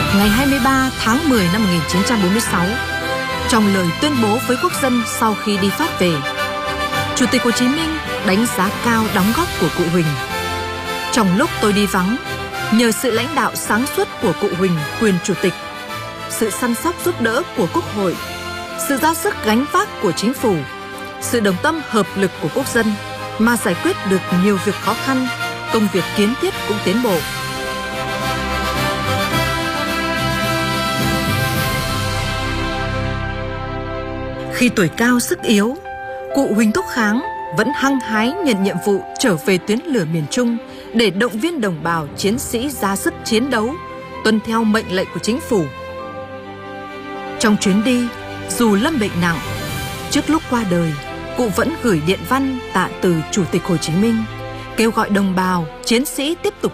ngày 23 tháng 10 năm 1946, trong lời tuyên bố với quốc dân sau khi đi Pháp về, Chủ tịch Hồ Chí Minh đánh giá cao đóng góp của cụ Huỳnh. Trong lúc tôi đi vắng, nhờ sự lãnh đạo sáng suốt của cụ Huỳnh, quyền chủ tịch, sự săn sóc giúp đỡ của Quốc hội, sự ra sức gánh vác của chính phủ, sự đồng tâm hợp lực của quốc dân mà giải quyết được nhiều việc khó khăn, công việc kiến thiết cũng tiến bộ. Khi tuổi cao sức yếu, cụ Huỳnh Thúc Kháng vẫn hăng hái nhận nhiệm vụ trở về tuyến lửa miền Trung để động viên đồng bào chiến sĩ ra sức chiến đấu, tuân theo mệnh lệnh của chính phủ. Trong chuyến đi, dù lâm bệnh nặng, trước lúc qua đời, cụ vẫn gửi điện văn tạ từ Chủ tịch Hồ Chí Minh, kêu gọi đồng bào chiến sĩ tiếp tục